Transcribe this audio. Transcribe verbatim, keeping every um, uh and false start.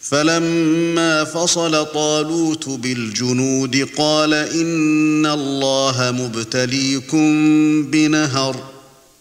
فلما فصل طالوت بالجنود قال إن الله مبتليكم بنهر